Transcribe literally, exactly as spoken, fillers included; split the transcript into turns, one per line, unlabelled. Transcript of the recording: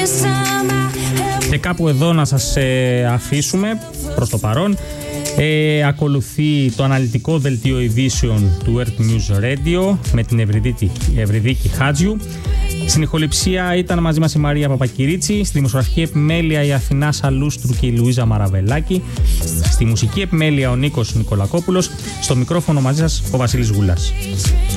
Και κάπου εδώ να σας ε, αφήσουμε προς το παρόν. Ε, ακολουθεί το αναλυτικό δελτίο ειδήσεων του Earth News Radio με την Ευρυδίκη, Ευρυδίκη Χάτζιου. Στην ηχοληψία ήταν μαζί μας η Μαρία Παπακυρίτσι, στη δημοσιογραφική επιμέλεια η Αθηνά Σαλούστρου και η Λουίζα Μαραβελάκη, στη μουσική επιμέλεια ο Νίκος Νικολακόπουλος, στο μικρόφωνο μαζί σας ο Βασίλης Γουλάς.